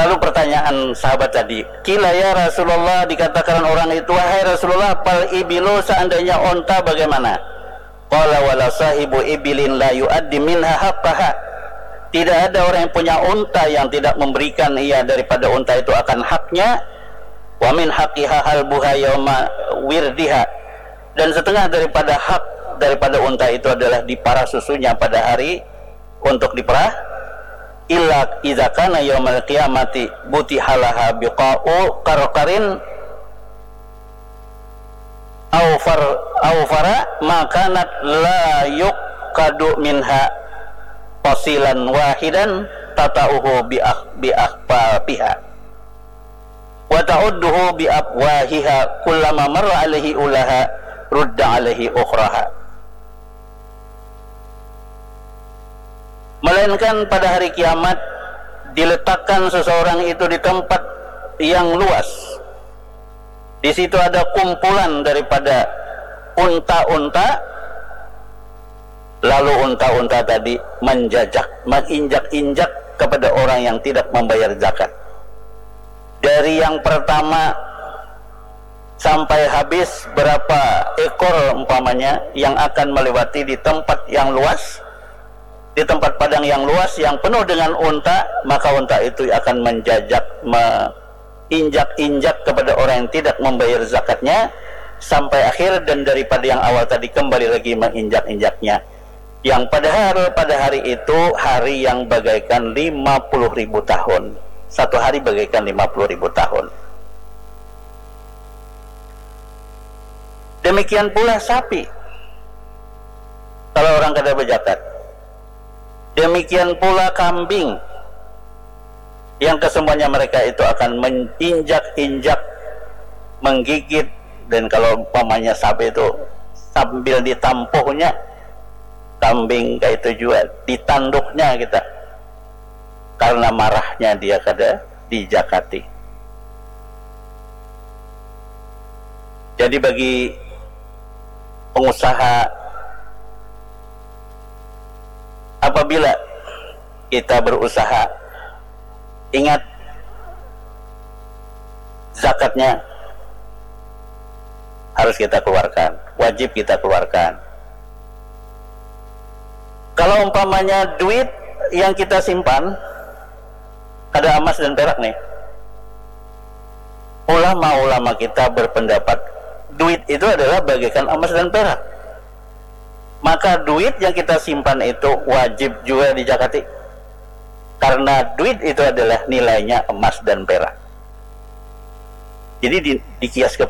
Lalu pertanyaan sahabat tadi, kila ya Rasulullah, dikatakan orang itu, wahai Rasulullah, pal ibilu, seandainya onta bagaimana? Qala wala sahibu ibilin la yuaddi minha haqqaha. Tidak ada orang yang punya unta yang tidak memberikan ia daripada unta itu akan haknya. Wa min haqqiha halbuha yauma wirdiha. Dan setengah daripada hak daripada unta itu adalah diparah susunya pada hari untuk diperah. Illa idza kana yaumal qiyamati butihalaha biqa'u qarqarin aw fara makanat la yuqadu minha fasilan wahidan tata'uhu bi akhfafiha wa ta'udduhu bi afwahiha kullama marra alaihi ulaha rudda alaihi ukhraha. Melainkan pada hari kiamat diletakkan seseorang itu di tempat yang luas. Di situ ada kumpulan daripada unta-unta. Lalu unta-unta tadi menginjak-injak kepada orang yang tidak membayar zakat. Dari yang pertama sampai habis berapa ekor umpamanya yang akan melewati di tempat yang luas, di tempat padang yang luas yang penuh dengan unta, maka unta itu akan menginjak-injak kepada orang yang tidak membayar zakatnya sampai akhir, dan daripada yang awal tadi kembali lagi menginjak-injaknya. Yang pada hari itu hari yang bagaikan 50.000 tahun. Satu hari bagaikan 50.000 tahun. Demikian pula sapi, kalau orang kada berzakat. Demikian pula kambing, yang kesemuanya mereka itu akan menginjak-injak, menggigit. Dan kalau umpamanya sapi itu sambil ditampuhnya, kambing kayak itu juga ditanduknya kita, karena marahnya dia kada dijakati. Jadi bagi pengusaha, apabila kita berusaha, ingat zakatnya harus kita keluarkan, wajib kita keluarkan. Kalau umpamanya duit yang kita simpan ada emas dan perak nih, ulama-ulama kita berpendapat duit itu adalah bagaikan emas dan perak. Maka duit yang kita simpan itu wajib juga dizakati, karena duit itu adalah nilainya emas dan perak. Jadi dikias ke